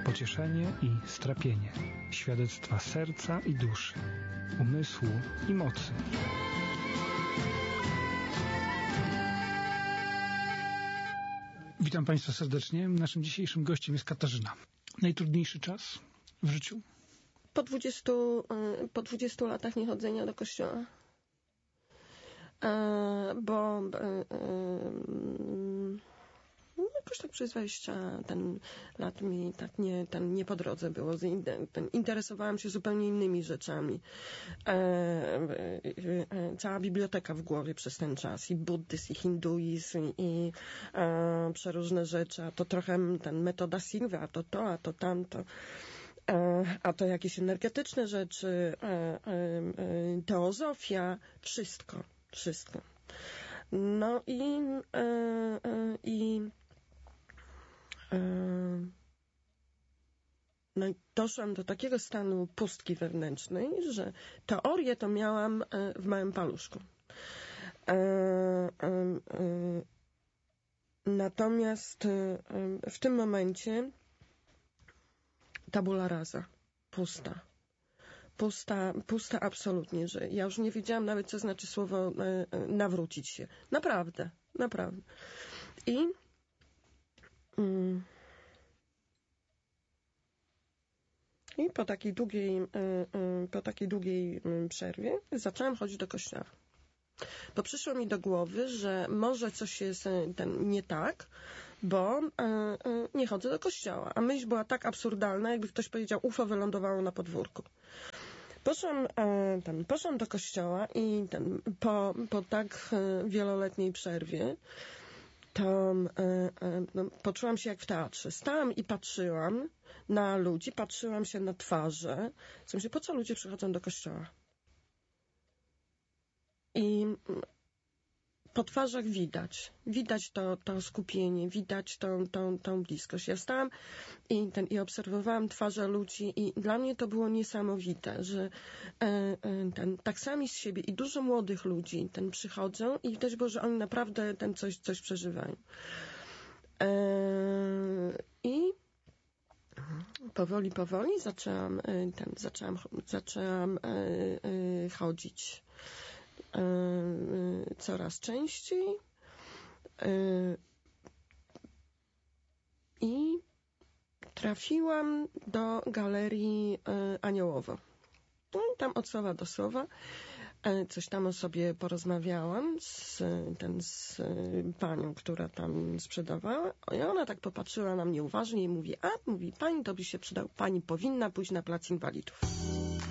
pocieszenie i strapienie, świadectwa serca i duszy, umysłu i mocy. Witam Państwa serdecznie. Naszym dzisiejszym gościem jest Katarzyna. Najtrudniejszy czas w życiu? Po 20 latach niechodzenia do kościoła. Bo jakoś tak przez 20 lat mi tak nie po drodze było. Interesowałam się zupełnie innymi rzeczami. Cała biblioteka w głowie przez ten czas. I buddyzm, i hinduizm, i przeróżne rzeczy. A to trochę metoda Silva, a to tamto. A to jakieś energetyczne rzeczy, teozofia, wszystko. No no i doszłam do takiego stanu pustki wewnętrznej, że teorię to miałam w małym paluszku. Natomiast w tym momencie tabula rasa, pusta absolutnie, że ja już nie wiedziałam nawet, co znaczy słowo nawrócić się. Naprawdę. I po takiej długiej przerwie zaczęłam chodzić do kościoła. Bo przyszło mi do głowy, że może coś jest nie tak, bo nie chodzę do kościoła. A myśl była tak absurdalna, jakby ktoś powiedział, UFO wylądowało na podwórku. Poszłam do kościoła i po tak wieloletniej przerwie to poczułam się jak w teatrze. Stałam i patrzyłam na ludzi, patrzyłam się na twarze. W sensie, po co ludzie przychodzą do kościoła? I po twarzach widać to skupienie, widać tą bliskość. Ja stałam i obserwowałam twarze ludzi i dla mnie to było niesamowite, że tak sami z siebie i dużo młodych ludzi przychodzą i widać było, że oni naprawdę coś przeżywają. I powoli zaczęłam chodzić coraz częściej i trafiłam do galerii Aniołowo. No i tam od słowa do słowa coś tam o sobie porozmawiałam z panią, która tam sprzedawała. I ona tak popatrzyła na mnie uważnie i mówi, pani to by się przydał, pani powinna pójść na plac Inwalidów.